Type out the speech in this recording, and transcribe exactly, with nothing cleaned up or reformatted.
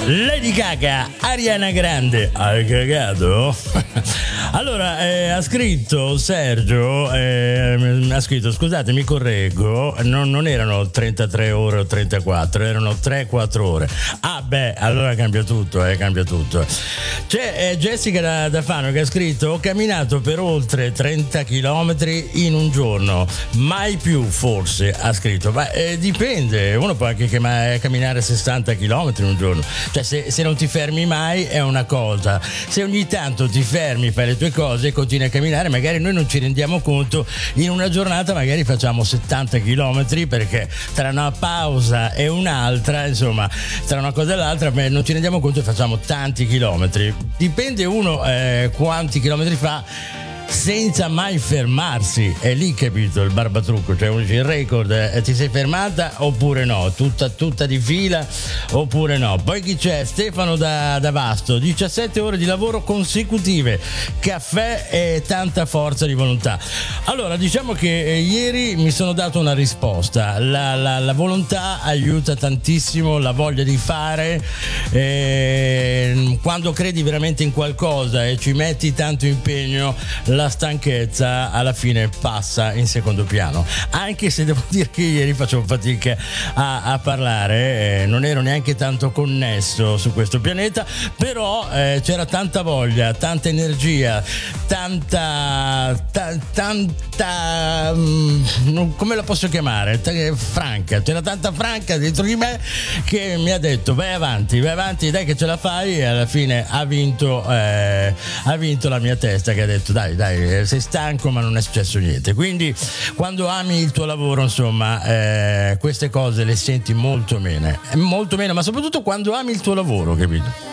Lady Gaga, Ariana Grande, hai cagato? Allora, eh, ha scritto Sergio, eh, ha scritto, scusate, mi correggo, non, non erano trentatré ore o trentaquattro, erano tre quattro ore. Ah beh, allora cambia tutto, eh, cambia tutto. C'è eh, Jessica da, da Fano che ha scritto, ho camminato per oltre trenta chilometri in un giorno, mai più forse, ha scritto, ma eh, dipende, uno può anche chiama, camminare sessanta chilometri in un giorno. Cioè se, se non ti fermi mai è una cosa, se ogni tanto ti fermi, fai le tue cose e continui a camminare, magari noi non ci rendiamo conto, in una giornata magari facciamo settanta chilometri, perché tra una pausa e un'altra, insomma, tra una cosa e l'altra non ci rendiamo conto e facciamo tanti chilometri. Dipende uno eh, quanti chilometri fa senza mai fermarsi, è lì, capito, il barbatrucco, cioè uno dice il record, eh, ti sei fermata oppure no, tutta tutta di fila oppure no. Poi chi c'è? Stefano da, da Vasto, diciassette ore di lavoro consecutive, caffè e tanta forza di volontà. Allora diciamo che eh, ieri mi sono dato una risposta, la, la, la volontà aiuta tantissimo, la voglia di fare, eh, quando credi veramente in qualcosa e ci metti tanto impegno, la la stanchezza alla fine passa in secondo piano, anche se devo dire che ieri facevo fatica a, a parlare, eh, non ero neanche tanto connesso su questo pianeta, però eh, c'era tanta voglia, tanta energia, tanta ta, tanta mh, come la posso chiamare, T- franca, c'era tanta franca dentro di me che mi ha detto vai avanti, vai avanti, dai che ce la fai, e alla fine ha vinto eh, ha vinto la mia testa che ha detto dai dai sei stanco ma non è successo niente. Quindi quando ami il tuo lavoro, insomma, eh, queste cose le senti molto meno, molto meno, ma soprattutto quando ami il tuo lavoro, capito?